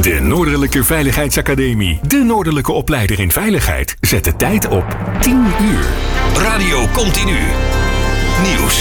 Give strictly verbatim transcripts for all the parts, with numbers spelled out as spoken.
De Noordelijke Veiligheidsacademie. De Noordelijke opleider in veiligheid. Zet de tijd op tien uur. Radio Continu. Nieuws.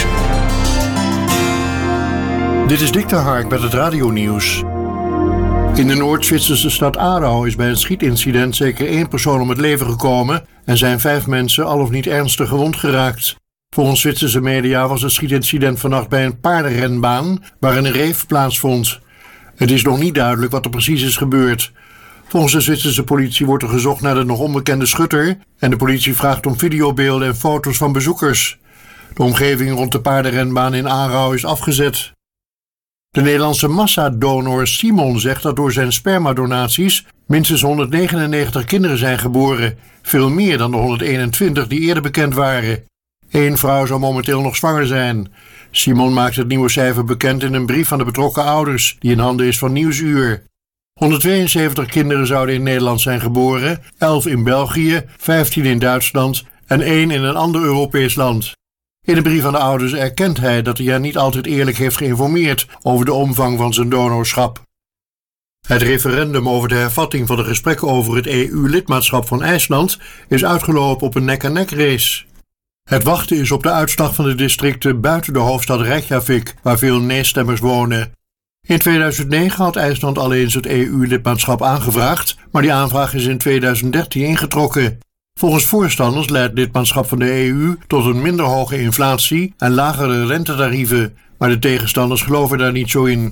Dit is Dick de Hark met het radionieuws. In de Noord-Zwitserse stad Aarau is bij een schietincident zeker één persoon om het leven gekomen en zijn vijf mensen al of niet ernstig gewond geraakt. Volgens Zwitserse media was het schietincident vannacht bij een paardenrenbaan waar een reef plaatsvond. Het is nog niet duidelijk wat er precies is gebeurd. Volgens de Zwitserse politie wordt er gezocht naar de nog onbekende schutter en de politie vraagt om videobeelden en foto's van bezoekers. De omgeving rond de paardenrenbaan in Aarau is afgezet. De Nederlandse massadonor Simon zegt dat door zijn spermadonaties minstens honderdnegenennegentig kinderen zijn geboren, veel meer dan de honderdeenentwintig die eerder bekend waren. Eén vrouw zou momenteel nog zwanger zijn. Simon maakt het nieuwe cijfer bekend in een brief van de betrokken ouders, die in handen is van Nieuwsuur. honderdtweeënzeventig kinderen zouden in Nederland zijn geboren, elf in België, vijftien in Duitsland en één in een ander Europees land. In de brief aan de ouders erkent hij dat hij hen niet altijd eerlijk heeft geïnformeerd over de omvang van zijn donorschap. Het referendum over de hervatting van de gesprekken over het E U-lidmaatschap van IJsland is uitgelopen op een nek-aan-nek race. Het wachten is op de uitslag van de districten buiten de hoofdstad Reykjavik, waar veel nee-stemmers wonen. In tweeduizend negen had IJsland al eens het E U-lidmaatschap aangevraagd, maar die aanvraag is in tweeduizend dertien ingetrokken. Volgens voorstanders leidt lidmaatschap van de E U tot een minder hoge inflatie en lagere rentetarieven, maar de tegenstanders geloven daar niet zo in.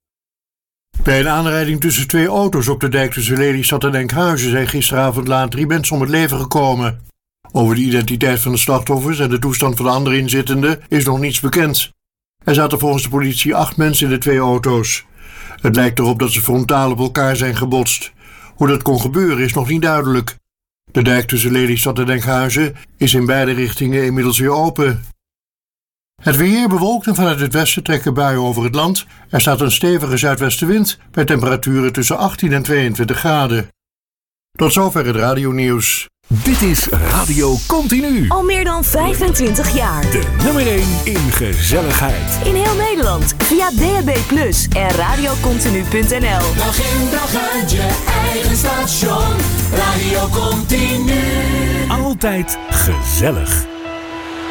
Bij een aanrijding tussen twee auto's op de dijk tussen Lelystad en Enkhuizen zijn gisteravond laat drie mensen om het leven gekomen. Over de identiteit van de slachtoffers en de toestand van de andere inzittenden is nog niets bekend. Er zaten volgens de politie acht mensen in de twee auto's. Het lijkt erop dat ze frontaal op elkaar zijn gebotst. Hoe dat kon gebeuren is nog niet duidelijk. De dijk tussen Lelystad en Enkhuizen is in beide richtingen inmiddels weer open. Het weer bewolkt en vanuit het westen trekken buien over het land. Er staat een stevige zuidwestenwind bij temperaturen tussen achttien en tweeëntwintig graden. Tot zover het radionieuws. Dit is Radio Continu. Al meer dan vijfentwintig jaar. De nummer één in gezelligheid. In heel Nederland via D A B plus, en radiocontinu punt n l. Dag in dag uit je eigen station. Radio Continu. Altijd gezellig.